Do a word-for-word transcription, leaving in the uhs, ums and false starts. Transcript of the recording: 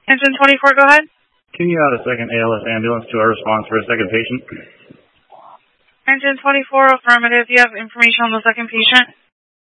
Engine twenty-four, go ahead. Can you add a second A L S ambulance to our response for a second patient? Engine twenty-four, affirmative. Do you have information on the second patient?